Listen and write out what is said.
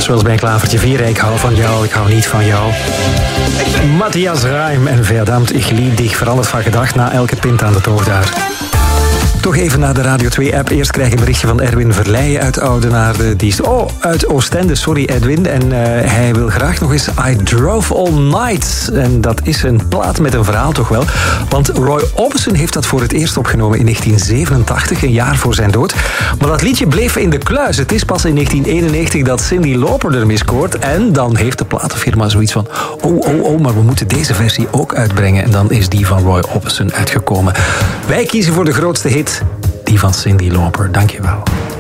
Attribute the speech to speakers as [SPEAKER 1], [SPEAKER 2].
[SPEAKER 1] zoals bij een klavertje 4. Ik hou van jou, ik hou niet van jou. Matthias Reim en Verdammt, ik lieb dich. Veranderd van gedacht na elke pint aan de toog daar. Toch even naar de Radio 2-app. Eerst krijg ik een berichtje van Erwin Verleijen uit Oudenaarde. Die is uit Oostende, sorry Edwin. En hij wil graag nog eens I Drove All Night. En dat is een plaat met een verhaal toch wel. Want Roy Orbison heeft dat voor het eerst opgenomen in 1987, een jaar voor zijn dood. Maar dat liedje bleef in de kluis. Het is pas in 1991 dat Cyndi Lauper ermee scoort. En dan heeft de platenfirma zoiets van... maar we moeten deze versie ook uitbrengen. En dan is die van Roy Orbison uitgekomen. Wij kiezen voor de grootste hit. Die van Cyndi Lauper. Dankjewel.